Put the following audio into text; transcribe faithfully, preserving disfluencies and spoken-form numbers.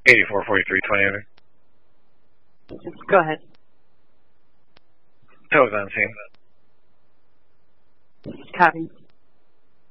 eighty-four forty-three twenty. Go ahead. Tow is on scene. Copy.